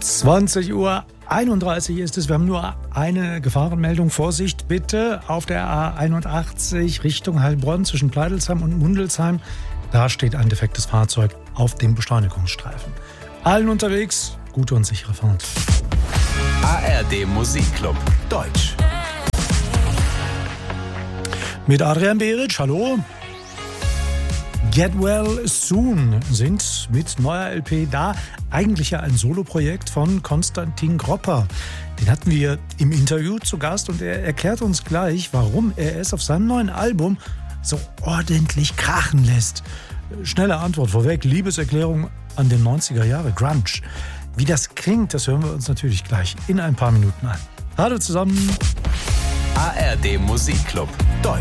20:31 Uhr ist es. Wir haben nur eine Gefahrenmeldung. Vorsicht bitte auf der A81 Richtung Heilbronn zwischen Pleidelsheim und Mundelsheim. Da steht ein defektes Fahrzeug auf dem Beschleunigungsstreifen. Allen unterwegs, gute und sichere Fahrt. ARD Musikclub Deutsch. Mit Adrian Behric, hallo. Get Well Soon sind mit neuer LP da. Eigentlich ja ein Soloprojekt von Konstantin Gropper. Den hatten wir im Interview zu Gast und er erklärt uns gleich, warum er es auf seinem neuen Album so ordentlich krachen lässt. Schnelle Antwort vorweg, Liebeserklärung an den 90er Jahre Grunge. Wie das klingt, das hören wir uns natürlich gleich in ein paar Minuten an. Hallo zusammen. ARD Musikclub Deutsch.